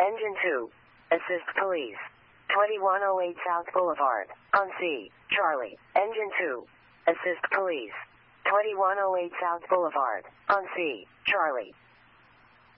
Engine 2. Assist police. 2108 South Boulevard. On C. Charlie. Engine 2. Assist police. 2108 South Boulevard. On C. Charlie.